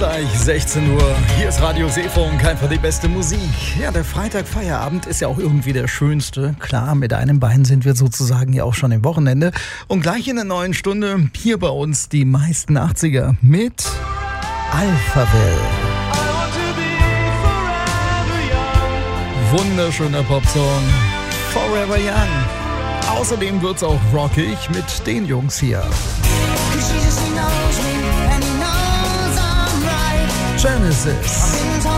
Gleich 16 Uhr. Hier ist Radio Seefunk, einfach die beste Musik. Ja, der Freitagfeierabend ist ja auch irgendwie der schönste. Klar, mit einem Bein sind wir sozusagen ja auch schon im Wochenende. Und gleich in der neuen Stunde hier bei uns die meisten 80er mit Alphaville. Wunderschöner Popsong. Forever Young. Außerdem wird's auch rockig mit den Jungs hier. Genesis.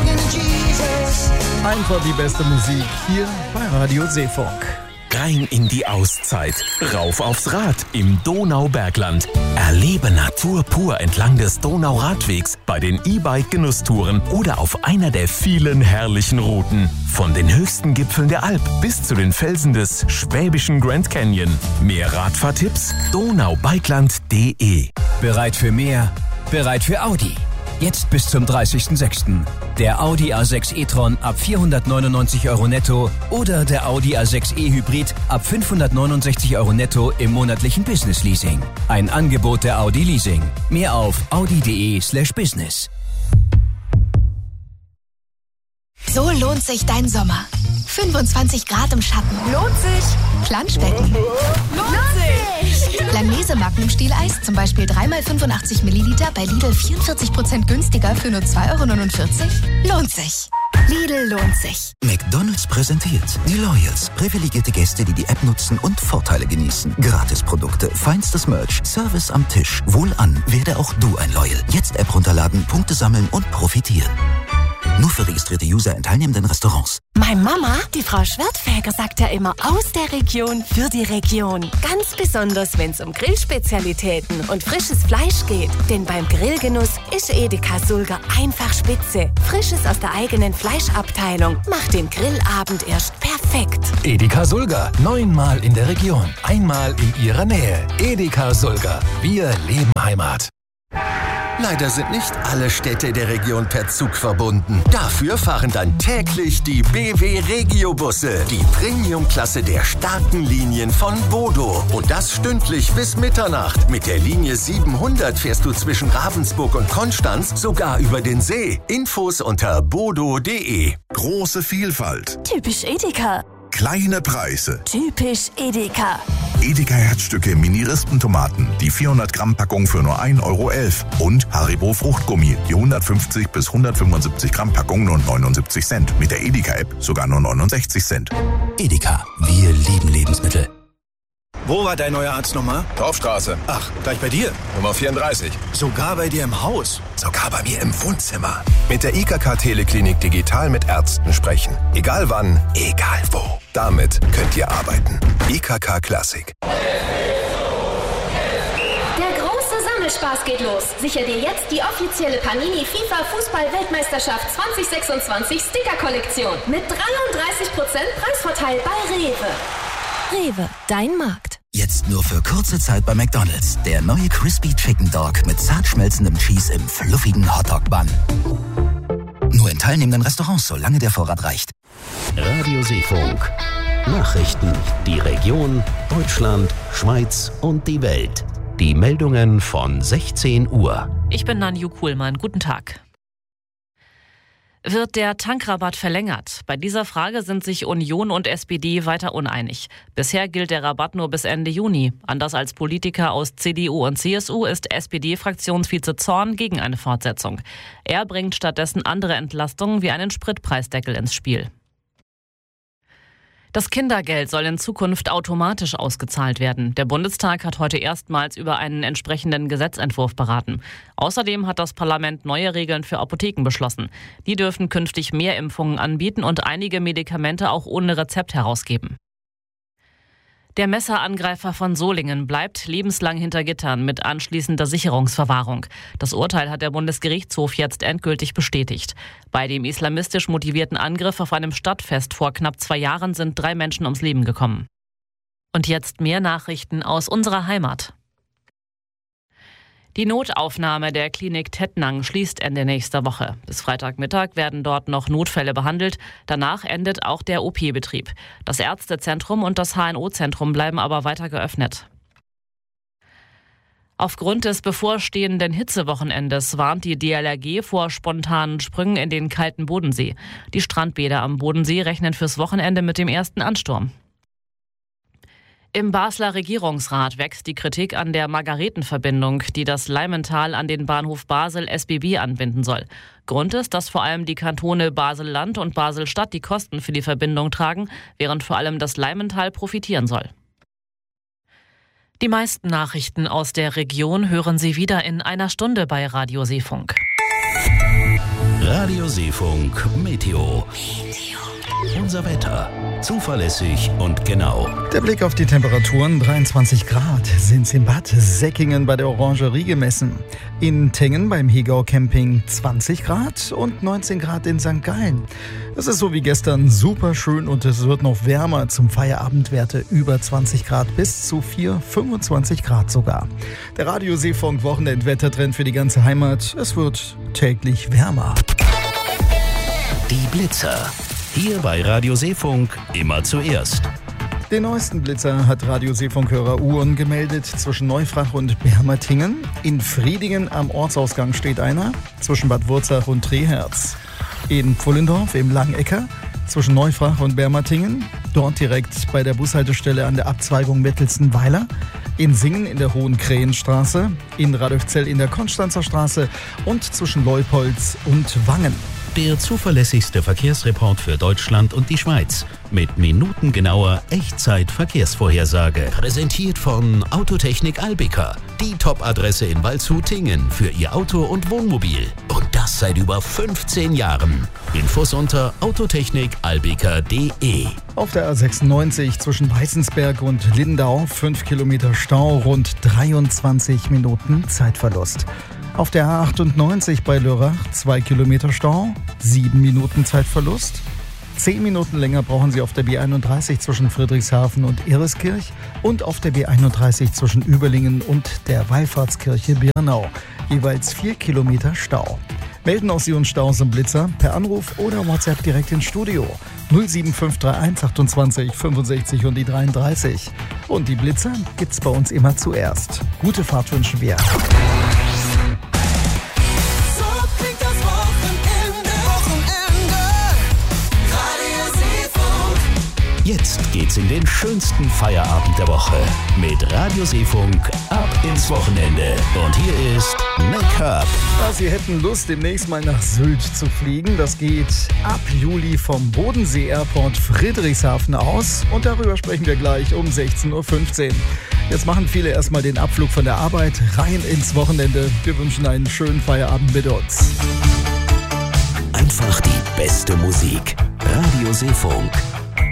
Einfach die beste Musik hier bei Radio Seefunk. Rein in die Auszeit, rauf aufs Rad im Donaubergland. Erlebe Natur pur entlang des Donauradwegs bei den E-Bike-Genusstouren oder auf einer der vielen herrlichen Routen. Von den höchsten Gipfeln der Alp bis zu den Felsen des schwäbischen Grand Canyon. Mehr Radfahrtipps? donaubergland.de. Bereit für mehr? Bereit für Audi? Jetzt bis zum 30.06. Der Audi A6 e-tron ab 499 € netto oder der Audi A6 e-Hybrid ab 569 € netto im monatlichen Business-Leasing. Ein Angebot der Audi Leasing. Mehr auf audi.de/business. So lohnt sich dein Sommer. 25 Grad im Schatten. Lohnt sich. Planschbecken. Lohnt sich. Langnese Magnum Stieleis, zum Beispiel 3x85 Milliliter bei Lidl 44% günstiger für nur 2,49 €. Lohnt sich. Lidl lohnt sich. McDonald's präsentiert die Loyals. Privilegierte Gäste, die die App nutzen und Vorteile genießen. Gratisprodukte, feinstes Merch, Service am Tisch. Wohlan, werde auch du ein Loyal. Jetzt App runterladen, Punkte sammeln und profitieren. Nur für registrierte User in teilnehmenden Restaurants. Meine Mama, die Frau Schwertfeger, sagt ja immer aus der Region für die Region. Ganz besonders, wenn es um Grillspezialitäten und frisches Fleisch geht. Denn beim Grillgenuss ist Edeka Sulger einfach spitze. Frisches aus der eigenen Fleischabteilung macht den Grillabend erst perfekt. Edeka Sulger. 9-mal in der Region. Einmal in ihrer Nähe. Edeka Sulger. Wir leben Heimat. Leider sind nicht alle Städte der Region per Zug verbunden. Dafür fahren dann täglich die BW Regio-Busse, die Premium-Klasse der starken Linien von Bodo. Und das stündlich bis Mitternacht. Mit der Linie 700 fährst du zwischen Ravensburg und Konstanz sogar über den See. Infos unter bodo.de. Große Vielfalt. Typisch Edeka. Kleine Preise. Typisch Edeka. Edeka Herzstücke Mini-Rispentomaten, die 400-Gramm-Packung für nur 1,11 €. Und Haribo Fruchtgummi, die 150 bis 175 Gramm Packung nur 79 Cent. Mit der Edeka-App sogar nur 69 Cent. Edeka, wir lieben Lebensmittel. Wo war dein neuer Arzt nochmal? Torfstraße. Ach, gleich bei dir? Nummer 34. Sogar bei dir im Haus? Sogar bei mir im Wohnzimmer. Mit der IKK Teleklinik digital mit Ärzten sprechen. Egal wann, egal wo. Damit könnt ihr arbeiten. IKK Klassik. Der große Sammelspaß geht los. Sicher dir jetzt die offizielle Panini FIFA Fußball-Weltmeisterschaft 2026 Sticker-Kollektion. Mit 33% Preisvorteil bei Rewe. Rewe, dein Markt. Jetzt nur für kurze Zeit bei McDonald's. Der neue Crispy Chicken Dog mit zart schmelzendem Cheese im fluffigen Hotdog-Bun. Nur in teilnehmenden Restaurants, solange der Vorrat reicht. Radio Seefunk. Nachrichten. Die Region, Deutschland, Schweiz und die Welt. Die Meldungen von 16 Uhr. Ich bin Nanju Kuhlmann. Guten Tag. Wird der Tankrabatt verlängert? Bei dieser Frage sind sich Union und SPD weiter uneinig. Bisher gilt der Rabatt nur bis Ende Juni. Anders als Politiker aus CDU und CSU ist SPD-Fraktionsvize Zorn gegen eine Fortsetzung. Er bringt stattdessen andere Entlastungen wie einen Spritpreisdeckel ins Spiel. Das Kindergeld soll in Zukunft automatisch ausgezahlt werden. Der Bundestag hat heute erstmals über einen entsprechenden Gesetzentwurf beraten. Außerdem hat das Parlament neue Regeln für Apotheken beschlossen. Die dürfen künftig mehr Impfungen anbieten und einige Medikamente auch ohne Rezept herausgeben. Der Messerangreifer von Solingen bleibt lebenslang hinter Gittern mit anschließender Sicherungsverwahrung. Das Urteil hat der Bundesgerichtshof jetzt endgültig bestätigt. Bei dem islamistisch motivierten Angriff auf einem Stadtfest vor knapp 2 Jahren sind 3 Menschen ums Leben gekommen. Und jetzt mehr Nachrichten aus unserer Heimat. Die Notaufnahme der Klinik Tettnang schließt Ende nächster Woche. Bis Freitagmittag werden dort noch Notfälle behandelt. Danach endet auch der OP-Betrieb. Das Ärztezentrum und das HNO-Zentrum bleiben aber weiter geöffnet. Aufgrund des bevorstehenden Hitzewochenendes warnt die DLRG vor spontanen Sprüngen in den kalten Bodensee. Die Strandbäder am Bodensee rechnen fürs Wochenende mit dem ersten Ansturm. Im Basler Regierungsrat wächst die Kritik an der Margaretenverbindung, die das Leimental an den Bahnhof Basel-SBB anbinden soll. Grund ist, dass vor allem die Kantone Basel-Land und Basel-Stadt die Kosten für die Verbindung tragen, während vor allem das Leimental profitieren soll. Die meisten Nachrichten aus der Region hören Sie wieder in einer Stunde bei Radio Seefunk. Radio Seefunk Meteo. Unser Wetter. Zuverlässig und genau. Der Blick auf die Temperaturen. 23 Grad sind es in Bad Säckingen bei der Orangerie gemessen. In Tengen beim Hegau Camping 20 Grad und 19 Grad in St. Gallen. Es ist so wie gestern super schön und es wird noch wärmer. Zum Feierabend Werte über 20 Grad bis zu 25 Grad sogar. Der Radio Seefunk Wochenendwettertrend für die ganze Heimat. Es wird täglich wärmer. Die Blitzer. Hier bei Radio Seefunk immer zuerst. Den neuesten Blitzer hat Radio Seefunk-Hörer Uhren gemeldet zwischen Neufrach und Bermatingen. In Friedingen am Ortsausgang steht einer, zwischen Bad Wurzach und Treherz. In Pfullendorf im Langecker, zwischen Neufrach und Bermatingen, dort direkt bei der Bushaltestelle an der Abzweigung Mettelsen-Weiler. In Singen in der Hohen Krähenstraße, in Radolfzell in der Konstanzer Straße und zwischen Leupolz und Wangen. Der zuverlässigste Verkehrsreport für Deutschland und die Schweiz. Mit minutengenauer Echtzeit-Verkehrsvorhersage. Präsentiert von Autotechnik Albika. Die Top-Adresse in Waldshut-Tingen für Ihr Auto und Wohnmobil. Und das seit über 15 Jahren. Infos unter autotechnikalbika.de. Auf der A96 zwischen Weißensberg und Lindau 5 Kilometer Stau, rund 23 Minuten Zeitverlust. Auf der A98 bei Lörrach 2 Kilometer Stau, 7 Minuten Zeitverlust. 10 Minuten länger brauchen Sie auf der B31 zwischen Friedrichshafen und Ereskirch und auf der B31 zwischen Überlingen und der Wallfahrtskirche Birnau. Jeweils 4 Kilometer Stau. Melden auch Sie uns Staus im Blitzer per Anruf oder WhatsApp direkt ins Studio. 07531 28 65 und die 33. Und die Blitzer gibt's bei uns immer zuerst. Gute Fahrt wünschen wir. Jetzt geht's in den schönsten Feierabend der Woche mit Radio Seefunk ab ins Wochenende. Und hier ist Make-up. Ja, Sie hätten Lust, demnächst mal nach Sylt zu fliegen. Das geht ab Juli vom Bodensee Airport Friedrichshafen aus. Und darüber sprechen wir gleich um 16.15 Uhr. Jetzt machen viele erstmal den Abflug von der Arbeit rein ins Wochenende. Wir wünschen einen schönen Feierabend mit uns. Einfach die beste Musik. Radio Seefunk.